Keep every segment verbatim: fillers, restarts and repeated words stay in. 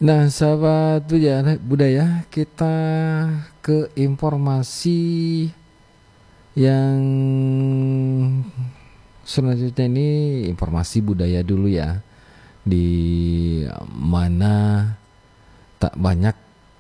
Nah, sahabat budaya, budaya, kita ke informasi yang selanjutnya ini informasi budaya dulu ya. Di mana tak banyak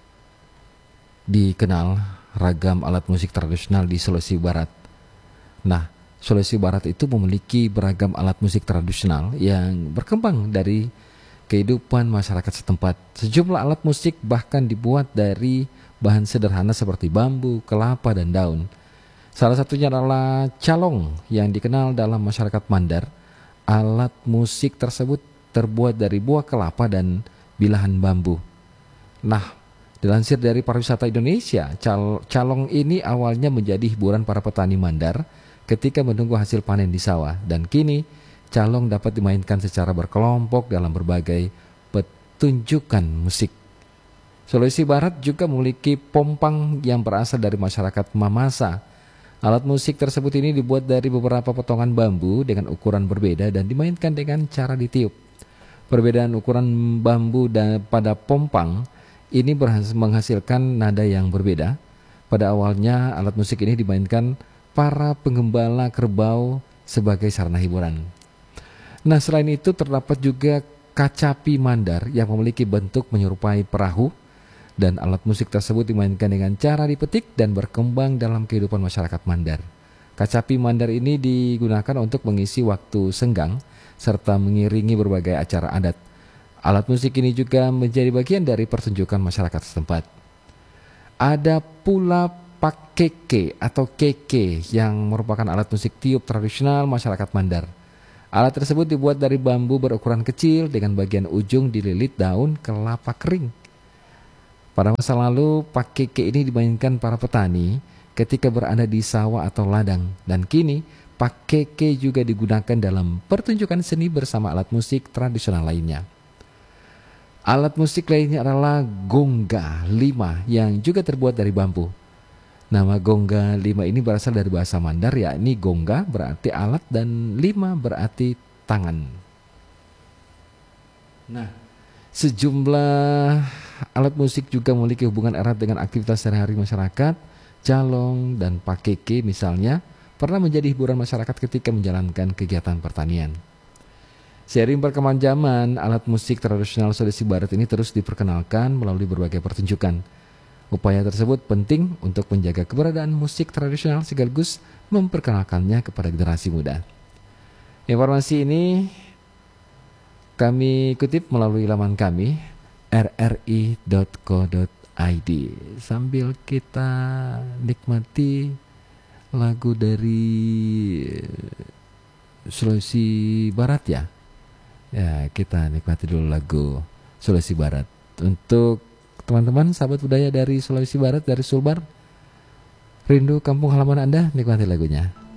dikenal ragam alat musik tradisional di Sulawesi Barat. Nah, Sulawesi Barat itu memiliki beragam alat musik tradisional yang berkembang dari kehidupan masyarakat setempat. Sejumlah alat musik bahkan dibuat dari bahan sederhana seperti bambu, kelapa, dan daun. Salah satunya adalah calong yang dikenal dalam masyarakat Mandar. Alat musik tersebut terbuat dari buah kelapa dan bilahan bambu. Nah, dilansir dari Pariwisata Indonesia, cal calong ini awalnya menjadi hiburan para petani Mandar ketika menunggu hasil panen di sawah, dan kini calong dapat dimainkan secara berkelompok dalam berbagai pertunjukan musik. Sulawesi Barat juga memiliki pompang yang berasal dari masyarakat Mamasa. Alat musik tersebut ini dibuat dari beberapa potongan bambu dengan ukuran berbeda dan dimainkan dengan cara ditiup. Perbedaan ukuran bambu dan pada pompang ini menghasilkan nada yang berbeda. Pada awalnya alat musik ini dimainkan para penggembala kerbau sebagai sarana hiburan. Nah, selain itu terdapat juga kacapi Mandar yang memiliki bentuk menyerupai perahu, dan alat musik tersebut dimainkan dengan cara dipetik dan berkembang dalam kehidupan masyarakat Mandar. Kacapi Mandar ini digunakan untuk mengisi waktu senggang serta mengiringi berbagai acara adat. Alat musik ini juga menjadi bagian dari pertunjukan masyarakat setempat. Ada pula pakeke atau keke yang merupakan alat musik tiup tradisional masyarakat Mandar. Alat tersebut dibuat dari bambu berukuran kecil dengan bagian ujung dililit daun kelapa kering. Pada masa lalu, pakeke ini dimainkan para petani ketika berada di sawah atau ladang, dan kini pakeke juga digunakan dalam pertunjukan seni bersama alat musik tradisional lainnya. Alat musik lainnya adalah gongga lima yang juga terbuat dari bambu. Nama gongga lima ini berasal dari bahasa Mandar, yakni gongga berarti alat dan lima berarti tangan. Nah, sejumlah alat musik juga memiliki hubungan erat dengan aktivitas sehari-hari masyarakat. Calong dan pakeke misalnya pernah menjadi hiburan masyarakat ketika menjalankan kegiatan pertanian. Seiring perkembangan zaman, alat musik tradisional Sulawesi Barat ini terus diperkenalkan melalui berbagai pertunjukan. Upaya tersebut penting untuk menjaga keberadaan musik tradisional sekaligus memperkenalkannya kepada generasi muda. Informasi ini kami kutip melalui laman kami r r i dot co dot i d. Sambil kita nikmati lagu dari Sulawesi Barat ya. Ya, kita nikmati dulu lagu Sulawesi Barat. Untuk teman-teman sahabat budaya dari Sulawesi Barat, dari Sulbar, rindu kampung halaman Anda, nikmati lagunya.